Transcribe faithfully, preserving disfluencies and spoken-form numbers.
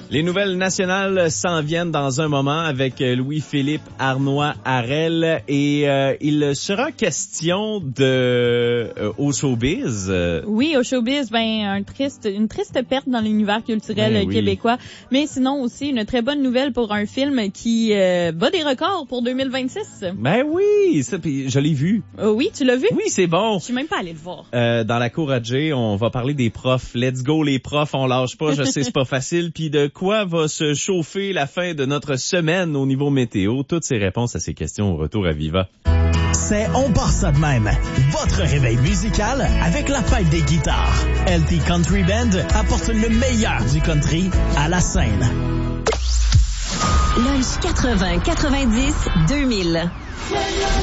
Les nouvelles nationales s'en viennent dans un moment avec Louis-Philippe Arnois-Harel et euh, il sera question de euh, au showbiz. Oui, au showbiz, ben un triste, une triste perte dans l'univers culturel ben, oui. québécois, mais sinon aussi une très bonne nouvelle pour un film qui euh, bat des records pour deux mille vingt-six. Ben oui, ça, je l'ai vu. Oh oui, tu l'as vu? Oui, c'est bon. Je suis même pas allée le voir. Euh, dans la cour à Jay, on va parler des profs. Let's go les profs, on lâche pas, je sais c'est pas facile. Puis de quoi va se chauffer la fin de notre semaine au niveau météo? Toutes ces réponses à ces questions au retour à Viva. C'est On part ça de même. Votre réveil musical avec la fête des guitares. L T Country Band apporte le meilleur du country à la scène. Lunch quatre-vingts quatre-vingt-dix deux mille.